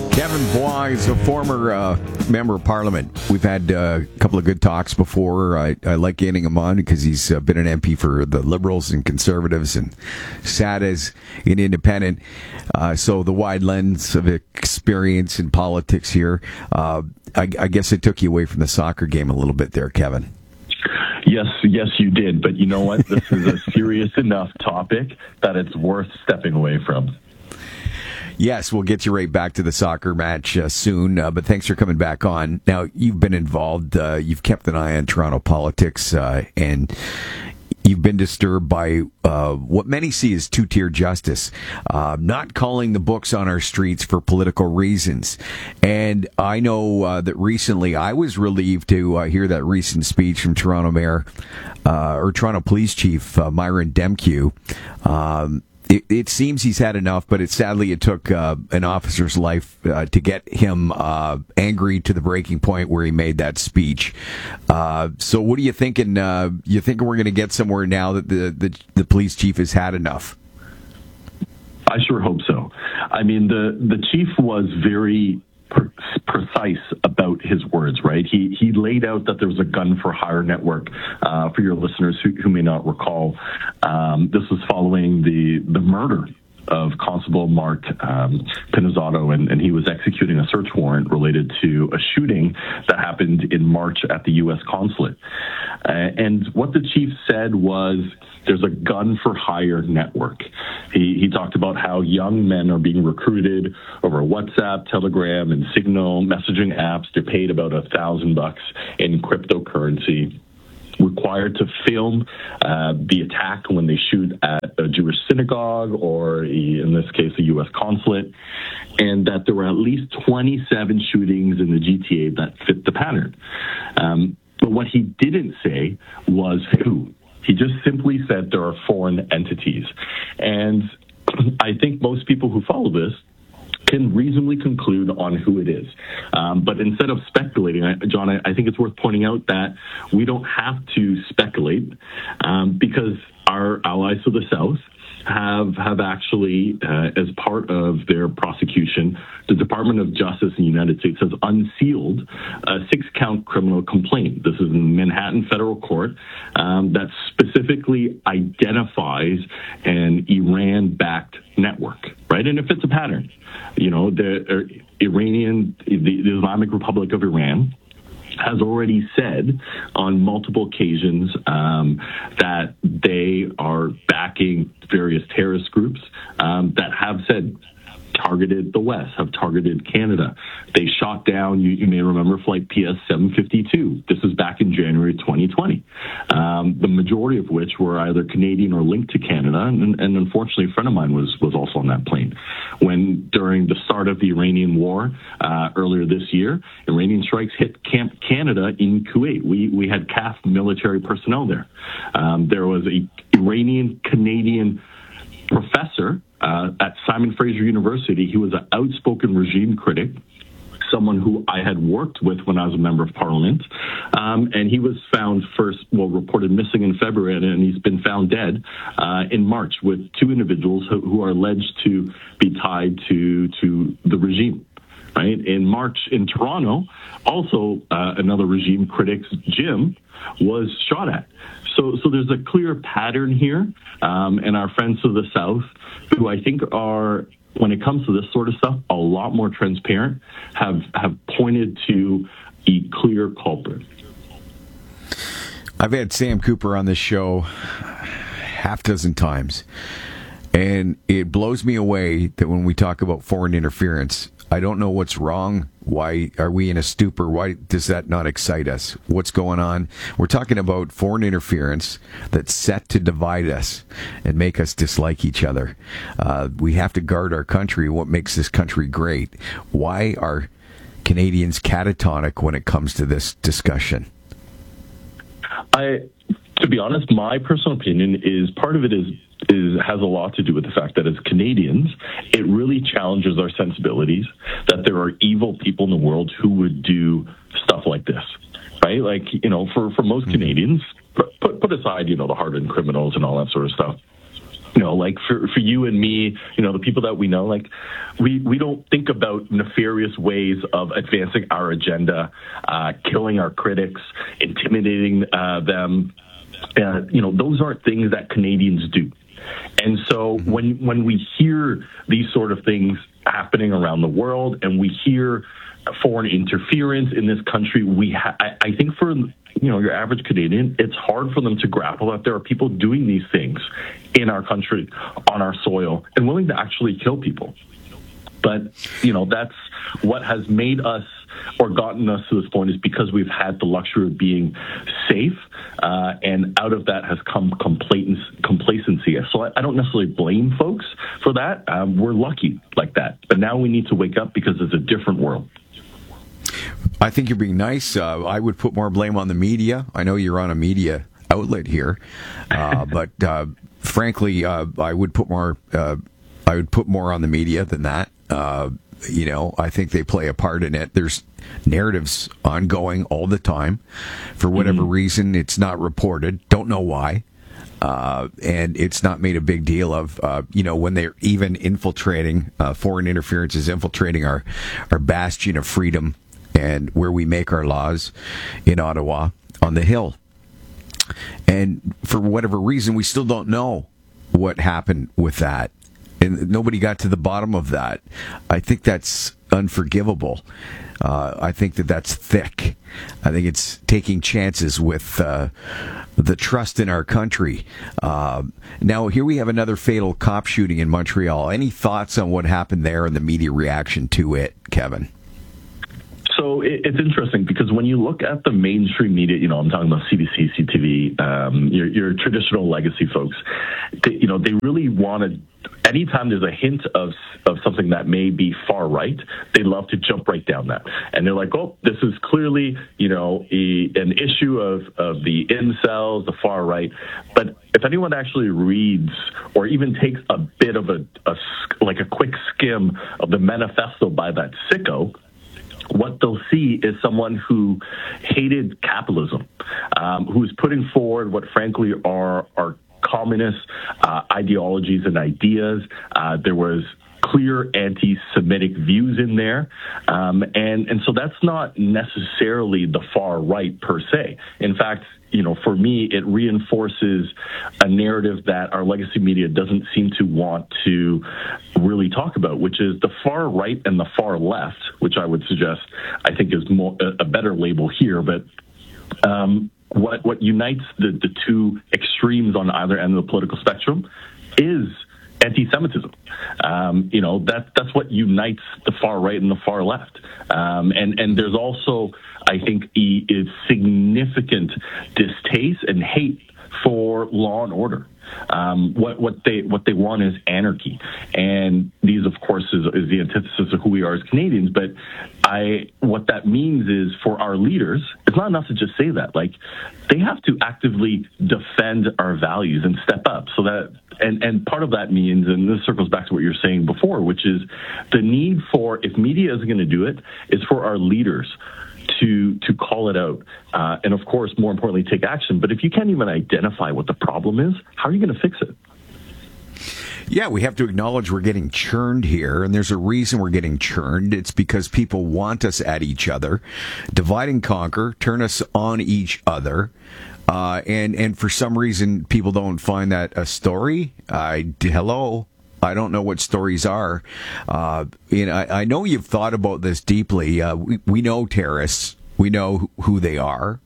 Kevin Bois is a former member of Parliament. We've had a couple of good talks before. I like getting him on because he's been an MP for the Liberals and Conservatives and sat as an independent. So the wide lens of experience in politics here. I guess it took you away from the soccer game a little bit there, Kevin. Yes, you did. But you know what? This is a serious enough topic that it's worth stepping away from. Yes, we'll get you right back to the soccer match soon, but thanks for coming back on. Now, you've been involved, you've kept an eye on Toronto politics, and you've been disturbed by what many see as two-tier justice, not calling the books on our streets for political reasons. And I know that recently I was relieved to hear that recent speech from Toronto Mayor, or Toronto Police Chief Myron Demkiw. It seems he's had enough, but sadly it took an officer's life to get him angry to the breaking point where he made that speech. So what are you thinking? You think we're going to get somewhere now that the police chief has had enough? I sure hope so. I mean, the chief was very precise about his words, right? He laid out that there was a gun for hire network. For your listeners who may not recall, this was following the murder of Constable Mark Pinizzotto, and he was executing a search warrant related to a shooting that happened in March at the U.S. consulate. And what the chief said was, there's a gun for hire network. He talked about how young men are being recruited over WhatsApp, Telegram, and Signal messaging apps. They're paid about $1,000 in cryptocurrency, required to film the attack when they shoot at a Jewish synagogue or, in this case, a U.S. consulate, and that there were at least 27 shootings in the GTA that fit the pattern. But what he didn't say was who. He just simply said there are foreign entities. And I think most people who follow this can reasonably conclude on who it is. But instead of speculating, John, I think it's worth pointing out that we don't have to speculate because our allies to the south have actually, as part of their prosecution, the Department of Justice in the United States has unsealed a 6-count criminal complaint. This is in Manhattan Federal Court that specifically identifies an Iran-backed network, right? And if it's a pattern, you know, the Islamic Republic of Iran has already said on multiple occasions that they are backing various terrorist groups that have said targeted the West, have targeted Canada. They shot down, you may remember, Flight PS-752. This is back in January 2020. The majority of which were either Canadian or linked to Canada, and unfortunately a friend of mine was also on that plane. When during the start of the Iranian war earlier this year, Iranian strikes hit Camp Canada in Kuwait. We had CAF military personnel there. There was a Iranian-Canadian professor at Simon Fraser University. He was an outspoken regime critic, someone who I had worked with when I was a member of Parliament, and he was found reported missing in February, and he's been found dead in March with 2 individuals who are alleged to be tied to the regime. Right? In March in Toronto, also another regime critic's gym was shot at. So there's a clear pattern here, and our friends to the south, who I think are, when it comes to this sort of stuff, a lot more transparent, have pointed to a clear culprit. I've had Sam Cooper on this show half dozen times, and it blows me away that when we talk about foreign interference, I don't know what's wrong. Why are we in a stupor? Why does that not excite us? What's going on? We're talking about foreign interference that's set to divide us and make us dislike each other. We have to guard our country, what makes this country great. Why are Canadians catatonic when it comes to this discussion? To be honest, my personal opinion is part of it has a lot to do with the fact that as Canadians, it really challenges our sensibilities that there are evil people in the world who would do stuff like this, right? Like, you know, for most Canadians, put aside, you know, the hardened criminals and all that sort of stuff. like for you and me, the people that we know, like we don't think about nefarious ways of advancing our agenda, killing our critics, intimidating them. Those aren't things that Canadians do. And so when we hear these sort of things happening around the world, and we hear foreign interference in this country, I think for your average Canadian, it's hard for them to grapple that there are people doing these things in our country, on our soil, and willing to actually kill people. But, that's what has made us or gotten us to this point, is because we've had the luxury of being safe, and out of that has come complacency. So I don't necessarily blame folks for that. We're lucky like that. But now we need to wake up, because it's a different world. I think you're being nice. I would put more blame on the media. I know you're on a media outlet here, but frankly, I would put more on the media than that. I think they play a part in it. There's narratives ongoing all the time. For whatever reason, it's not reported. Don't know why. And it's not made a big deal of, when they're even infiltrating, foreign interference is infiltrating our bastion of freedom and where we make our laws in Ottawa on the Hill. And for whatever reason, we still don't know what happened with that. And nobody got to the bottom of that. I think that's unforgivable. I think that's thick. I think it's taking chances with the trust in our country. Now, here we have another fatal cop shooting in Montreal. Any thoughts on what happened there and the media reaction to it, Kevin? So it's interesting, because when you look at the mainstream media, I'm talking about CBC, CTV, your traditional legacy folks, they really wanted, anytime there's a hint of something that may be far right, they love to jump right down that. And they're like, oh, this is clearly, an issue of the incels, the far right. But if anyone actually reads or even takes a bit of a quick skim of the manifesto by that sicko, what they'll see is someone who hated capitalism, who's putting forward what frankly are communist ideologies and ideas. There was clear anti-Semitic views in there. And so that's not necessarily the far right per se. In fact, for me, it reinforces a narrative that our legacy media doesn't seem to want to really talk about, which is the far right and the far left, which I would suggest I think is more a better label here. But what unites the two extremes on either end of the political spectrum is anti-Semitism. That's what unites the far right and the far left. And there's also, I think, a significant distaste and hate for law and order. What they want is anarchy, and these, of course, is the antithesis of who we are as Canadians. But what that means is, for our leaders, it's not enough to just say that. Like, they have to actively defend our values and step up. So that, and part of that means, and this circles back to what you were saying before, which is the need for, if media isn't going to do it, is for our leaders to call it out, and of course, more importantly, take action. But if you can't even identify what the problem is, how are you going to fix it? Yeah, we have to acknowledge we're getting churned here, and there's a reason we're getting churned. It's because people want us at each other, divide and conquer, turn us on each other. And for some reason, people don't find that a story. Hello. I don't know what stories are. I know you've thought about this deeply. We know terrorists. We know who they are.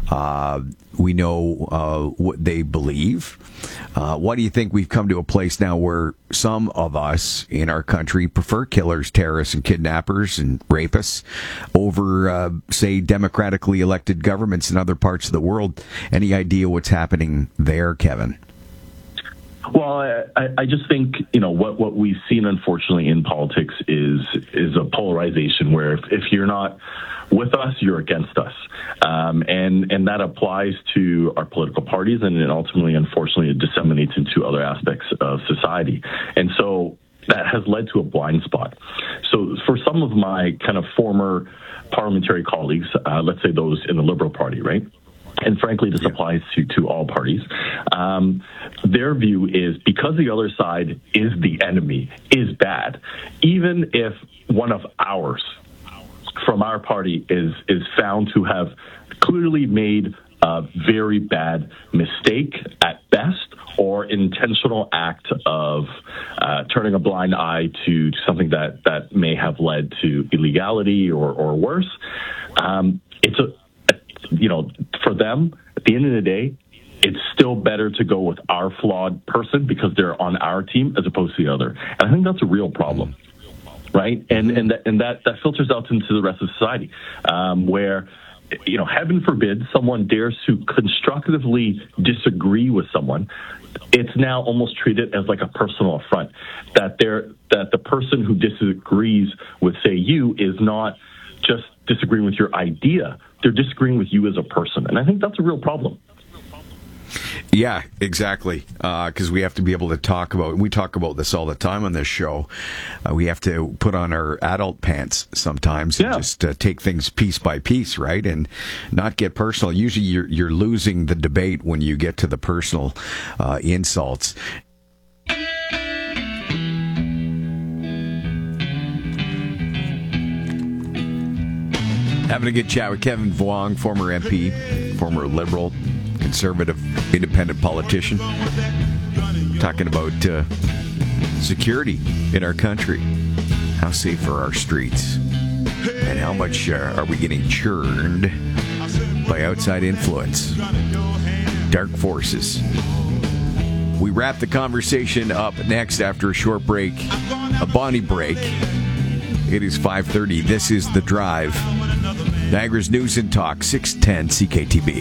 We know what they believe. Why do you think we've come to a place now where some of us in our country prefer killers, terrorists, and kidnappers and rapists over, say, democratically elected governments in other parts of the world? Any idea what's happening there, Kevin? Well, I just think, what we've seen, unfortunately, in politics is a polarization where if you're not with us, you're against us. And that applies to our political parties, and it ultimately, unfortunately, it disseminates into other aspects of society. And so that has led to a blind spot. So for some of my kind of former parliamentary colleagues, let's say those in the Liberal Party, right? and frankly, this applies to all parties. Their view is because the other side is the enemy, is bad, even if one of ours from our party is found to have clearly made a very bad mistake at best, or intentional act of turning a blind eye to something that may have led to illegality or worse. It's for them, at the end of the day, it's still better to go with our flawed person because they're on our team as opposed to the other. And I think that's a real problem, right? And that filters out into the rest of society, where, heaven forbid someone dares to constructively disagree with someone. It's now almost treated as like a personal affront, that the person who disagrees with, say, you is not just disagreeing with your idea, they're disagreeing with you as a person. And I think that's a real problem. Yeah, exactly. Because we have to be able to talk about, we talk about this all the time on this show. We have to put on our adult pants sometimes and just take things piece by piece, right? And not get personal. Usually you're losing the debate when you get to the personal insults. Having a good chat with Kevin Vuong, former MP, former Liberal, Conservative, independent politician, talking about security in our country. How safe are our streets? And how much are we getting churned by outside influence? Dark forces. We wrap the conversation up next after a short break, a Bonnie break. It is 5:30. This is The Drive. Niagara's News and Talk, 610 CKTB.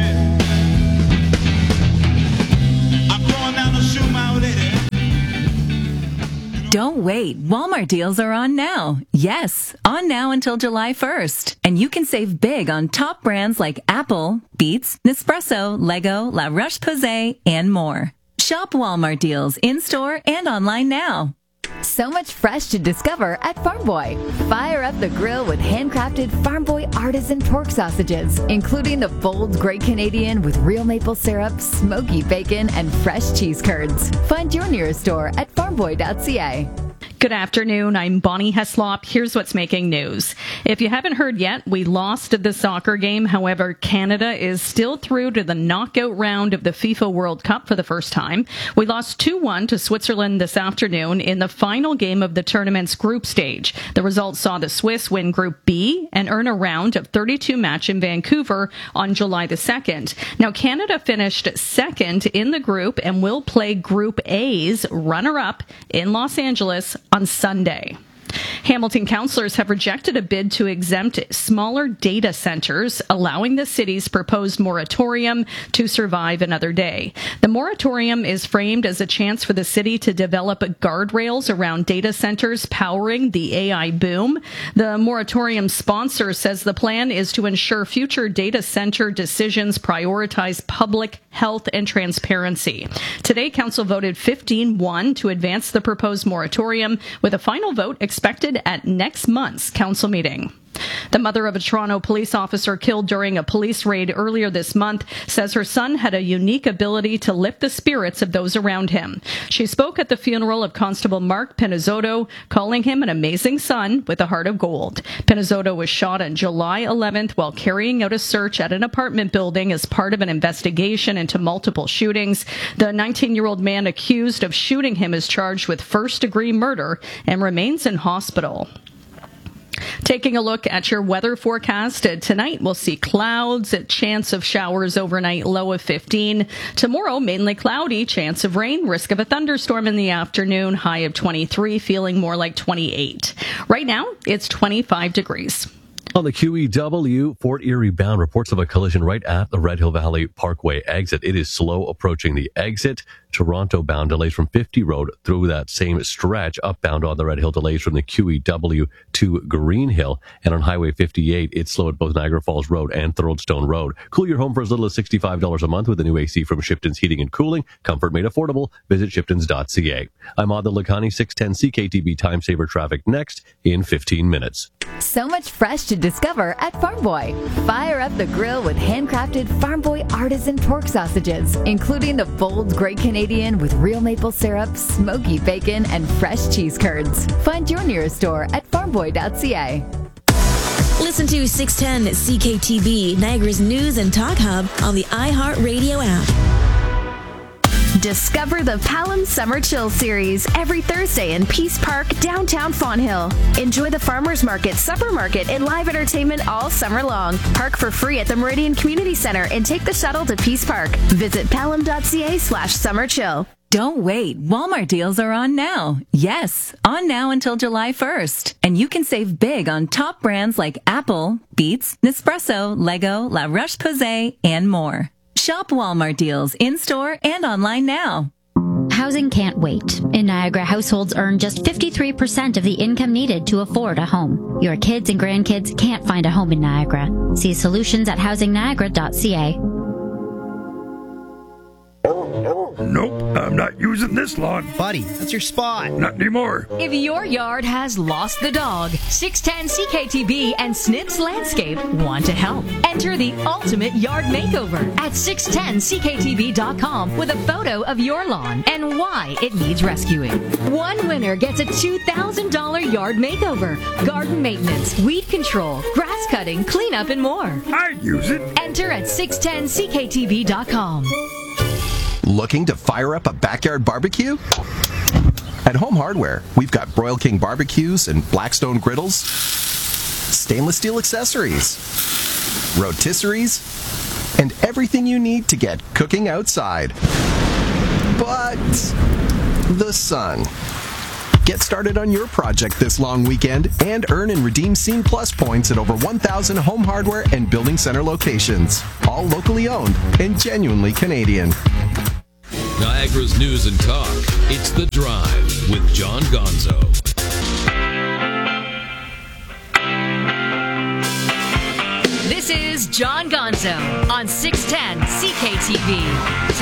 Don't wait. Walmart deals are on now. Yes, on now until July 1st. And you can save big on top brands like Apple, Beats, Nespresso, Lego, La Roche-Posay, and more. Shop Walmart deals in-store and online now. So much fresh to discover at Farm Boy. Fire up the grill with handcrafted Farm Boy artisan pork sausages, including the bold Great Canadian with real maple syrup, smoky bacon, and fresh cheese curds. Find your nearest store at farmboy.ca. Good afternoon. I'm Bonnie Heslop. Here's what's making news. If you haven't heard yet, we lost the soccer game. However, Canada is still through to the knockout round of the FIFA World Cup for the first time. We lost 2-1 to Switzerland this afternoon in the final game of the tournament's group stage. The results saw the Swiss win Group B and earn a round of 32 match in Vancouver on July the 2nd. Now, Canada finished second in the group and will play Group A's runner-up in Los Angeles on Sunday. Hamilton councillors have rejected a bid to exempt smaller data centers, allowing the city's proposed moratorium to survive another day. The moratorium is framed as a chance for the city to develop guardrails around data centers powering the AI boom. The moratorium sponsor says the plan is to ensure future data center decisions prioritize public health and transparency. Today, council voted 15-1 to advance the proposed moratorium, with a final vote expected at next month's council meeting. The mother of a Toronto police officer killed during a police raid earlier this month says her son had a unique ability to lift the spirits of those around him. She spoke at the funeral of Constable Mark Penizzotto, calling him an amazing son with a heart of gold. Penizzotto was shot on July 11th while carrying out a search at an apartment building as part of an investigation into multiple shootings. The 19-year-old man accused of shooting him is charged with first-degree murder and remains in hospital. Taking a look at your weather forecast, tonight we'll see clouds, a chance of showers overnight, low of 15. Tomorrow, mainly cloudy, chance of rain, risk of a thunderstorm in the afternoon, high of 23, feeling more like 28. Right now, it's 25 degrees. On the QEW, Fort Erie bound, reports of a collision right at the Red Hill Valley Parkway exit. It is slow approaching the exit. Toronto bound, delays from 50 Road through that same stretch. Upbound on the Red Hill, delays from the QEW to Green Hill. And on Highway 58, it's slow at both Niagara Falls Road and Thoroldstone Road. Cool your home for as little as $65 a month with a new AC from Shipton's Heating and Cooling. Comfort made affordable. Visit shiptons.ca. I'm Adil Lakhani, 610 CKTB Time Saver Traffic next in 15 minutes. So much fresh to discover at Farm Boy. Fire up the grill with handcrafted Farm Boy artisan pork sausages, including the bold Great Canadian with real maple syrup, smoky bacon, and fresh cheese curds. Find your nearest store at farmboy.ca. Listen to 610 CKTB, Niagara's news and talk hub on the iHeartRadio app. Discover the Palam Summer Chill Series every Thursday in Peace Park, downtown Fonthill. Enjoy the Farmers Market, Supper Market, and live entertainment all summer long. Park for free at the Meridian Community Center and take the shuttle to Peace Park. Visit palam.ca/summerchill. Don't wait. Walmart deals are on now. Yes, on now until July 1st. And you can save big on top brands like Apple, Beats, Nespresso, Lego, La Roche-Posay, and more. Shop Walmart deals in-store and online now. Housing can't wait. In Niagara, households earn just 53% of the income needed to afford a home. Your kids and grandkids can't find a home in Niagara. See solutions at housingniagara.ca. Nope, I'm not using this lawn. Buddy, that's your spot. Not anymore. If your yard has lost the dog, 610 CKTB and Snitz Landscape want to help. Enter the ultimate yard makeover at 610CKTB.com with a photo of your lawn and why it needs rescuing. One winner gets a $2,000 yard makeover, garden maintenance, weed control, grass cutting, cleanup, and more. I'd use it. Enter at 610CKTB.com. Looking to fire up a backyard barbecue? At Home Hardware, we've got Broil King barbecues and Blackstone griddles, stainless steel accessories, rotisseries, and everything you need to get cooking outside. But the sun. Get started on your project this long weekend and earn and redeem Scene Plus points at over 1,000 Home Hardware and Building Center locations. All locally owned and genuinely Canadian. Niagara's news and talk. It's The Drive with John Gonzo. This is John Gonzo on 610 CKTV.